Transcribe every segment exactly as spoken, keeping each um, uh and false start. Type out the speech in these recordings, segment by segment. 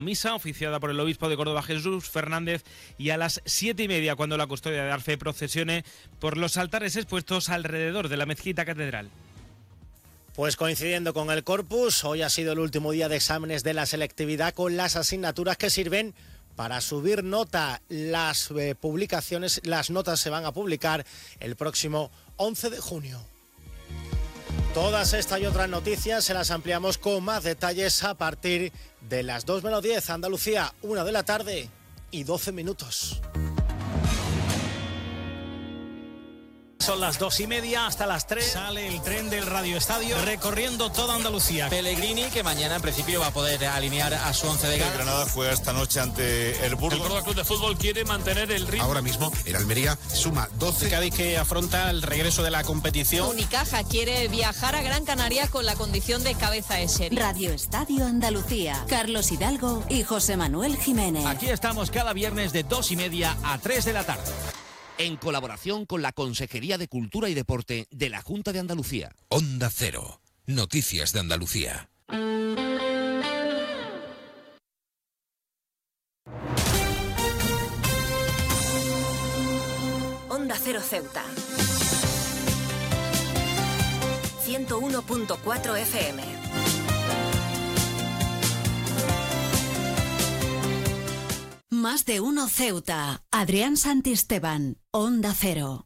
Misa oficiada por el obispo de Córdoba, Jesús Fernández, y a las siete y media, cuando la custodia de Arfe procesione por los altares expuestos alrededor de la mezquita catedral. Pues coincidiendo con el Corpus, hoy ha sido el último día de exámenes de la selectividad con las asignaturas que sirven para subir nota. Las eh, publicaciones, las notas se van a publicar el próximo once de junio. Todas estas y otras noticias se las ampliamos con más detalles a partir de las dos menos diez, Andalucía, una de la tarde y doce minutos. Son las dos y media hasta las tres. Sale el tren del Radio Estadio recorriendo toda Andalucía. Pellegrini, que mañana en principio va a poder alinear a su once de gala. El Granada juega esta noche ante el Burgos. El Córdoba Club de Fútbol quiere mantener el ritmo. Ahora mismo el Almería suma doce. El Cádiz, que afronta el regreso de la competición. Unicaja quiere viajar a Gran Canaria con la condición de cabeza de serie. Radio Estadio Andalucía. Carlos Hidalgo y José Manuel Jiménez. Aquí estamos cada viernes de dos y media a tres de la tarde. En colaboración con la Consejería de Cultura y Deporte de la Junta de Andalucía. Onda Cero. Noticias de Andalucía. Onda Cero Ceuta. ciento uno punto cuatro F M. Más de uno Ceuta. Adrián Santisteban, Onda Cero.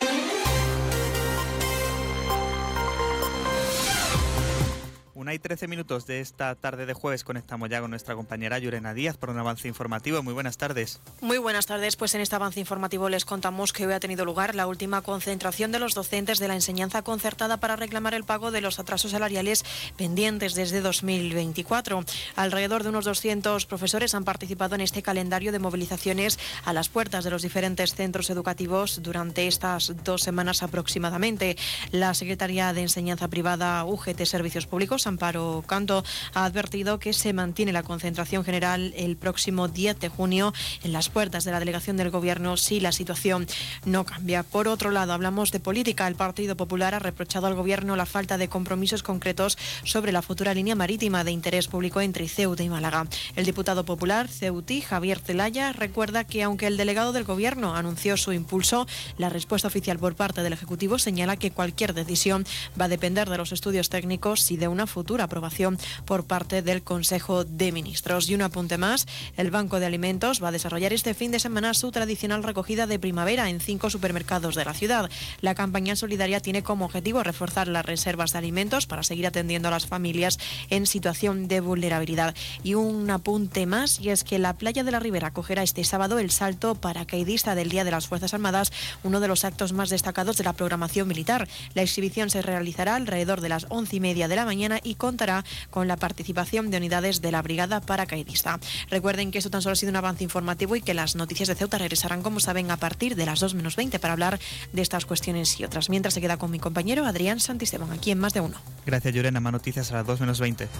Una y trece minutos de esta tarde de jueves conectamos ya con nuestra compañera Llurena Díaz por un avance informativo. Muy buenas tardes. Muy buenas tardes. Pues en este avance informativo les contamos que hoy ha tenido lugar la última concentración de los docentes de la enseñanza concertada para reclamar el pago de los atrasos salariales pendientes desde dos mil veinticuatro. Alrededor de unos doscientos profesores han participado en este calendario de movilizaciones a las puertas de los diferentes centros educativos durante estas dos semanas aproximadamente. La Secretaría de Enseñanza Privada U G T Servicios Públicos, Amparo Canto, ha advertido que se mantiene la concentración general el próximo diez de junio en las puertas de la delegación del Gobierno si la situación no cambia. Por otro lado, hablamos de política. El Partido Popular ha reprochado al Gobierno la falta de compromisos concretos sobre la futura línea marítima de interés público entre Ceuta y Málaga. El diputado popular ceutí, Javier Zelaya, recuerda que aunque el delegado del Gobierno anunció su impulso, la respuesta oficial por parte del Ejecutivo señala que cualquier decisión va a depender de los estudios técnicos y de una futura aprobación por parte del Consejo de Ministros. Y un apunte más, el Banco de Alimentos va a desarrollar este fin de semana su tradicional recogida de primavera en cinco supermercados de la ciudad. La campaña solidaria tiene como objetivo reforzar las reservas de alimentos para seguir atendiendo a las familias en situación de vulnerabilidad. Y un apunte más, y es que la playa de la Ribera acogerá este sábado el salto paracaidista del Día de las Fuerzas Armadas, uno de los actos más destacados de la programación militar. La exhibición se realizará alrededor de las once y media de la mañana y contará con la participación de unidades de la Brigada Paracaidista. Recuerden que esto tan solo ha sido un avance informativo y que las noticias de Ceuta regresarán, como saben, a partir de las dos menos veinte para hablar de estas cuestiones y otras. Mientras se queda con mi compañero Adrián Santisteban, aquí en Más de Uno. Gracias, Llurena. Más noticias a las dos menos veinte.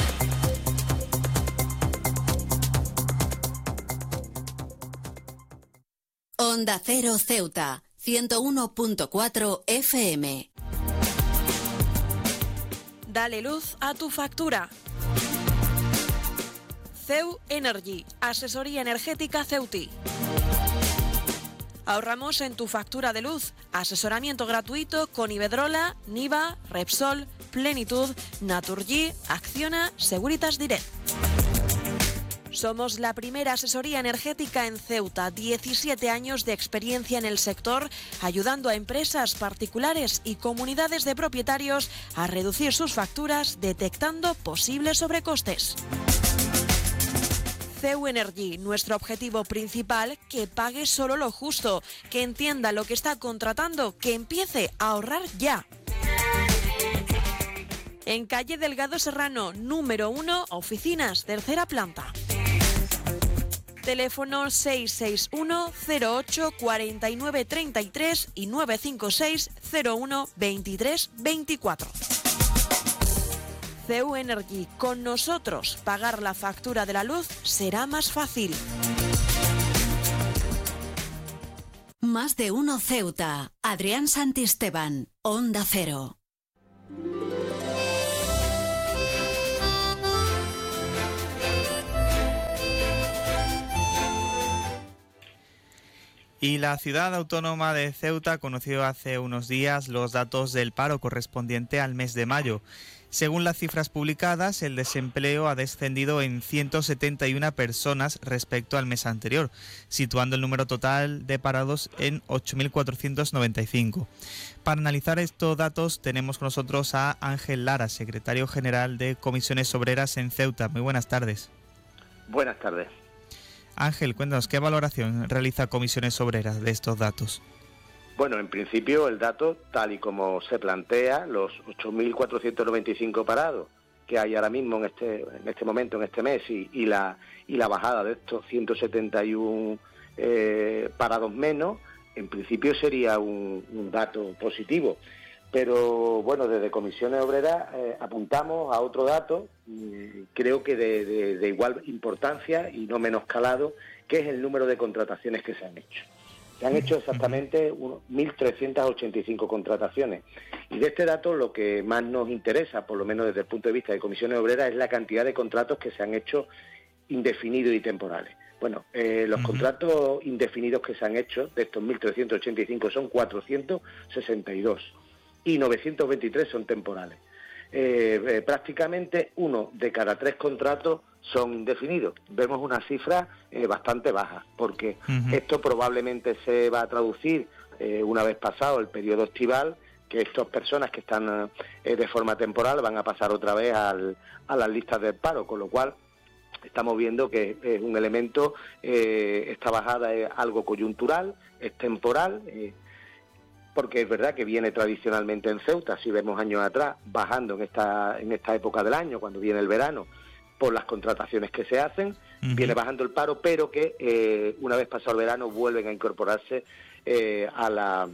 Onda Cero Ceuta, ciento uno punto cuatro F M. Dale luz a tu factura. Ceu Energy, asesoría energética ceutí. Ahorramos en tu factura de luz. Asesoramiento gratuito con Iberdrola, Niva, Repsol, Plenitud, Naturgy, Acciona, Securitas Direct. Somos la primera asesoría energética en Ceuta, diecisiete años de experiencia en el sector, ayudando a empresas particulares y comunidades de propietarios a reducir sus facturas, detectando posibles sobrecostes. Ceu Energy, nuestro objetivo principal, que pague solo lo justo, que entienda lo que está contratando, que empiece a ahorrar ya. En calle Delgado Serrano, número uno, oficinas, tercera planta. Teléfono seis seis uno cero ocho cuatro nueve tres tres y nueve cinco seis cero uno veintitrés veinticuatro. Ceu Energy, con nosotros pagar la factura de la luz será más fácil. Más de uno Ceuta. Adrián Santisteban, Onda Cero. Y la ciudad autónoma de Ceuta conoció hace unos días los datos del paro correspondiente al mes de mayo. Según las cifras publicadas, el desempleo ha descendido en ciento setenta y una personas respecto al mes anterior, situando el número total de parados en ocho mil cuatrocientos noventa y cinco. Para analizar estos datos tenemos con nosotros a Ángel Lara, secretario general de Comisiones Obreras en Ceuta. Muy buenas tardes. Buenas tardes. Ángel, cuéntanos, ¿qué valoración realiza Comisiones Obreras de estos datos? Bueno, en principio el dato, tal y como se plantea, los ocho mil cuatrocientos noventa y cinco parados que hay ahora mismo en este en este momento, en este mes, y, y la y la bajada de estos ciento setenta y uno eh, parados menos, en principio sería un, un dato positivo. Pero bueno, desde Comisiones Obreras eh, apuntamos a otro dato, eh, creo que de, de, de igual importancia y no menos calado, que es el número de contrataciones que se han hecho. Se han hecho exactamente mil trescientas ochenta y cinco contrataciones. Y de este dato lo que más nos interesa, por lo menos desde el punto de vista de Comisiones Obreras, es la cantidad de contratos que se han hecho indefinidos y temporales. Bueno, eh, los uh-huh. contratos indefinidos que se han hecho, de estos mil trescientos ochenta y cinco, son cuatrocientos sesenta y dos y novecientos veintitrés son temporales. Eh, eh, prácticamente uno de cada tres contratos son indefinidos. Vemos una cifra eh, bastante baja, porque uh-huh. esto probablemente se va a traducir eh, una vez pasado el periodo estival, que estas personas que están eh, de forma temporal van a pasar otra vez al, a las listas del paro, con lo cual estamos viendo que es un elemento, eh, esta bajada es algo coyuntural, es temporal, eh, porque es verdad que viene tradicionalmente en Ceuta, si vemos años atrás, bajando en esta en esta época del año, cuando viene el verano, por las contrataciones que se hacen, uh-huh. viene bajando el paro, pero que eh, una vez pasado el verano vuelven a incorporarse eh, a, la,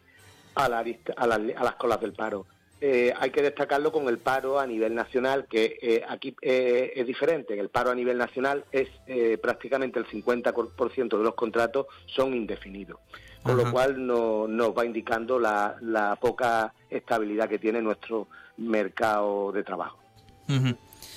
a, la, a, la, a las colas del paro. Eh, hay que destacarlo con el paro a nivel nacional, que eh, aquí eh, es diferente. El paro a nivel nacional es eh, prácticamente el cincuenta por ciento de los contratos son indefinidos, con Ajá. lo cual no, nos va indicando la, la poca estabilidad que tiene nuestro mercado de trabajo. Uh-huh.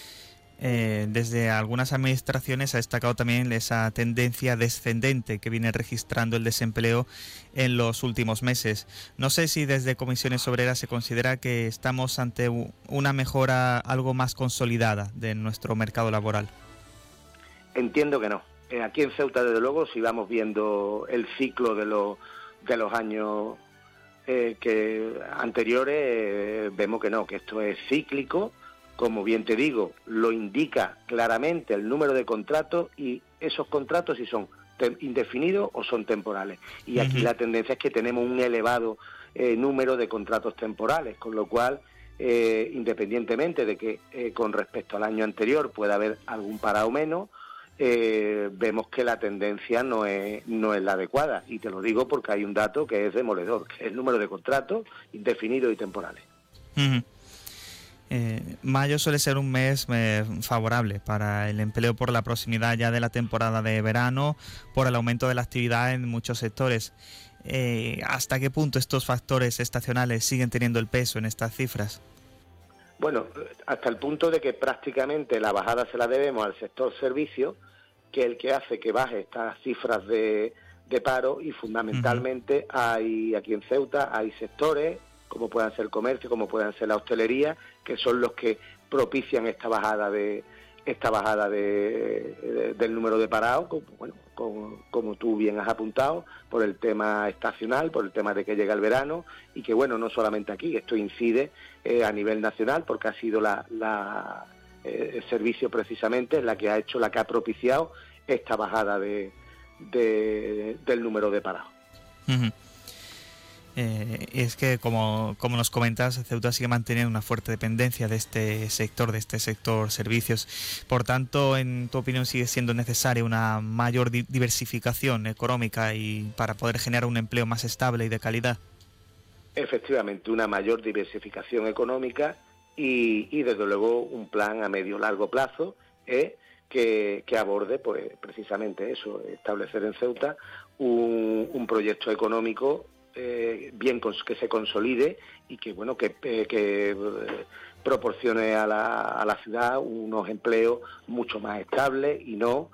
Eh, desde algunas administraciones ha destacado también esa tendencia descendente que viene registrando el desempleo en los últimos meses. No sé si desde Comisiones Obreras se considera que estamos ante una mejora algo más consolidada de nuestro mercado laboral. Entiendo que no. Eh, aquí en Ceuta, desde luego, si vamos viendo el ciclo de los, de los años eh, que anteriores, eh, vemos que no, que esto es cíclico. Como bien te digo, lo indica claramente el número de contratos, y esos contratos si son te- indefinidos o son temporales. Y aquí uh-huh. la tendencia es que tenemos un elevado eh, número de contratos temporales, con lo cual, eh, independientemente de que eh, con respecto al año anterior pueda haber algún parado menos, eh, vemos que la tendencia no es, no es la adecuada. Y te lo digo porque hay un dato que es demoledor, que es el número de contratos indefinidos y temporales. Uh-huh. Eh, mayo suele ser un mes eh, favorable para el empleo por la proximidad ya de la temporada de verano, por el aumento de la actividad en muchos sectores. Eh, ¿Hasta qué punto estos factores estacionales siguen teniendo el peso en estas cifras? Bueno, hasta el punto de que prácticamente la bajada se la debemos al sector servicio, que es el que hace que baje estas cifras de, de paro, y fundamentalmente uh-huh. hay aquí en Ceuta hay sectores como puedan ser el comercio, como puedan ser la hostelería, que son los que propician esta bajada de esta bajada de, de, del número de parados, como, bueno, como, como tú bien has apuntado, por el tema estacional, por el tema de que llega el verano, y que bueno, no solamente aquí, esto incide eh, a nivel nacional, porque ha sido la, la eh, el servicio precisamente la que ha hecho, la que ha propiciado esta bajada de, de del número de parados. Uh-huh. Eh, es que, como, como nos comentas, Ceuta sigue manteniendo una fuerte dependencia de este sector, de este sector servicios. Por tanto, en tu opinión, sigue siendo necesaria una mayor di- diversificación económica y para poder generar un empleo más estable y de calidad. Efectivamente, una mayor diversificación económica y, y desde luego, un plan a medio largo plazo eh, que, que aborde, pues, precisamente eso, establecer en Ceuta un, un proyecto económico Eh, bien cons- que se consolide y que bueno que, eh, que eh, proporcione a la, a la ciudad unos empleos mucho más estables y no